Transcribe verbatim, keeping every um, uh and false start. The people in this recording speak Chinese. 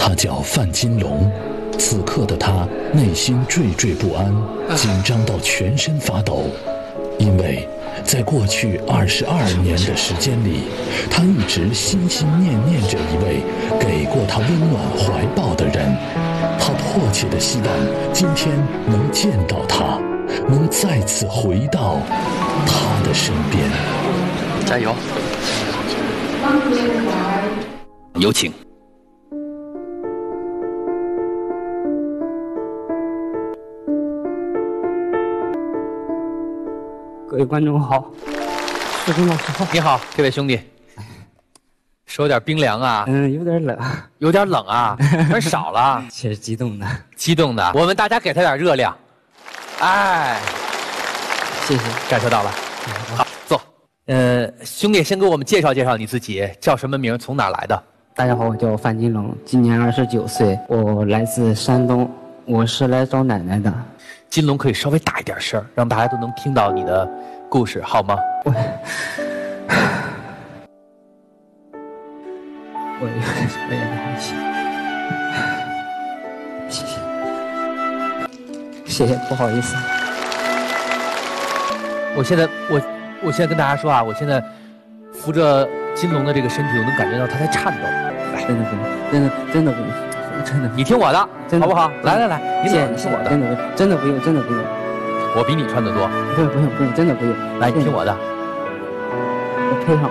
他叫范金龙，此刻的他内心惴惴不安，紧张到全身发抖，因为在过去二十二年的时间里，他一直心心念念着一位给过他温暖怀抱的人。他迫切地希望今天能见到他，能再次回到他的身边。 加油！有请。 各位观众好，石峰老师好。 你好，这位兄弟，手有点冰凉啊。 嗯，有点冷， 有点冷啊，很少了。 确实激动的， 激动的。我们大家给他点热量。哎， 谢谢， 感受到了。好，坐。呃，兄弟，先给我们介绍介绍你自己，叫什么名？从哪儿来的？ 大家好，我叫范金龙，今年二十九岁，我来自山东，我是来找奶奶的。 金龙可以稍微大一点声，让大家都能听到你的故事，好吗？ 我我也我也来气，谢谢，谢谢，不好意思。 我现在我我现在跟大家说啊，我现在扶着金龙的这个身体，我能感觉到他在颤抖。 真的不用，真的真的不用，真的。 你听我的，好不好？来来来，你谢谢， 听我的， 真的真的不用，真的不用。 我比你穿得多。 不用不用不用，真的不用。 来，你听我的。 我配上。